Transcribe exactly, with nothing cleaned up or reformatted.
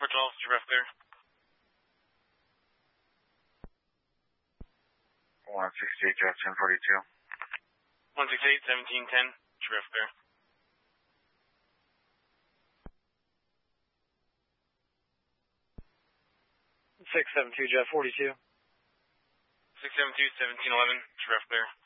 four twelve, Giraffe clear. one sixty-eight, Jet ten forty-two. one sixty-eight, seventeen ten, Giraffe clear. six seven two, Jet forty-two. six seven two, seventeen eleven, Giraffe clear.